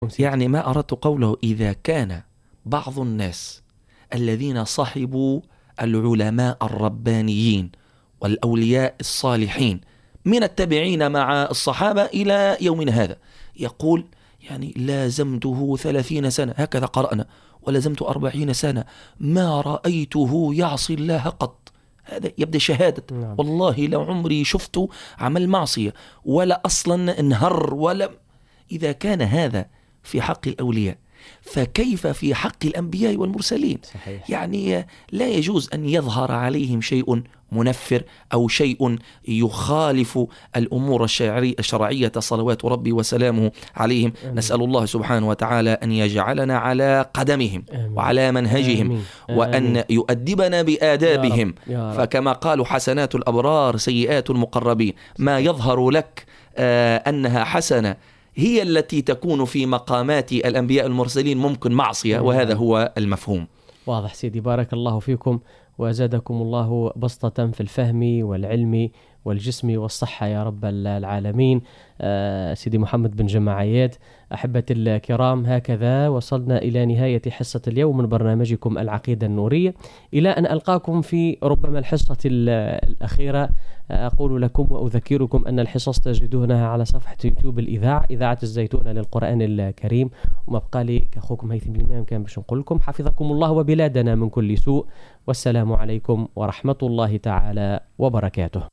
يعني ما أردت قوله إذا كان بعض الناس الذين صحبوا العلماء الربانيين والأولياء الصالحين من التابعين مع الصحابة إلى يومنا هذا يقول يعني لازمته 30 سنة هكذا قرأنا، ولازمت 40 سنة ما رأيته يعصي الله قط، هذا يبدأ شهادة والله لو عمري شفته عمل معصية ولا أصلا انهر ولا. إذا كان هذا في حق الأولياء فكيف في حق الأنبياء والمرسلين؟ صحيح. يعني لا يجوز أن يظهر عليهم شيء منفر أو شيء يخالف الأمور الشرعية صلوات ربي وسلامه عليهم. أمين. نسأل الله سبحانه وتعالى أن يجعلنا على قدمهم أمين. وعلى منهجهم. أمين. وأن أمين. يؤدبنا بآدابهم، يا رب. فكما قالوا حسنات الأبرار سيئات المقربين، ما يظهر لك أنها حسنة هي التي تكون في مقامات الأنبياء المرسلين ممكن معصية، وهذا هو المفهوم. واضح سيدي، بارك الله فيكم وزادكم الله بسطة في الفهم والعلم والجسم والصحة يا رب العالمين. سيدي محمد بن جمع عياد. أحبتي الكرام، هكذا وصلنا إلى نهاية حصة اليوم من برنامجكم العقيدة النورية. إلى أن ألقاكم في ربما الحصة الأخيرة، أقول لكم وأذكركم أن الحصص تجدونها على صفحة يوتيوب الإذاعة، إذاعة الزيتونة للقرآن الكريم. وما بقى لي كأخوكم هيثم الإمام كان باش نقول لكم حفظكم الله وبلادنا من كل سوء، والسلام عليكم ورحمة الله تعالى وبركاته.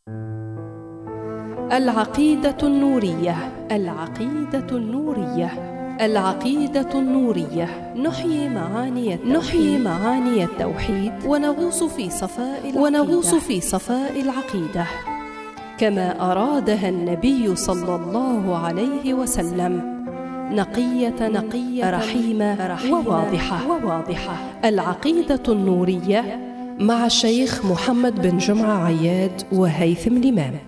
العقيدة النورية، العقيدة النورية، العقيدة النورية. نحيي معاني التوحيد ونغوص في صفاء العقيدة كما أرادها النبي صلى الله عليه وسلم، نقية رحيمة وواضحة. العقيدة النورية مع الشيخ محمد بن جمع عياد وهيثم الإمام.